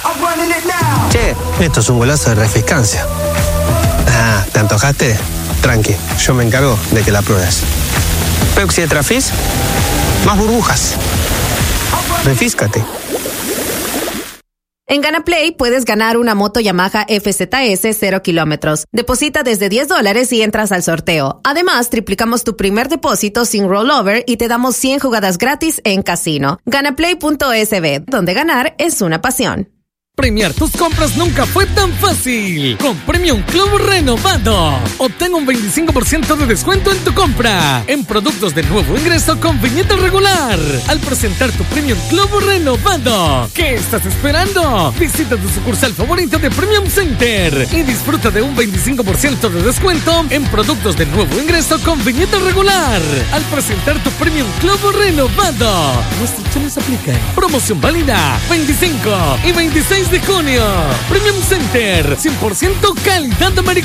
Che, esto es un golazo de refrescancia. Ah, ¿te antojaste? Tranqui, yo me encargo de que la pruebes. Pepsi de Trafis, más burbujas. Refíscate. En GanaPlay puedes ganar una moto Yamaha FZS 0 kilómetros. Deposita desde $10 y entras al sorteo. Además, triplicamos tu primer depósito sin rollover y te damos 100 jugadas gratis en casino. Ganaplay.sb, donde ganar es una pasión. Premiar tus compras nunca fue tan fácil. Con Premium Club renovado. Obtén un 25% de descuento en tu compra en productos de nuevo ingreso con viñeta regular al presentar tu Premium Club renovado. ¿Qué estás esperando? Visita tu sucursal favorito de Premium Center y disfruta de un 25% de descuento en productos de nuevo ingreso con viñeta regular al presentar tu Premium Club renovado. Restricciones aplican. Promoción válida 25 y 26 de junio. Premium Center, 100% calidad americana.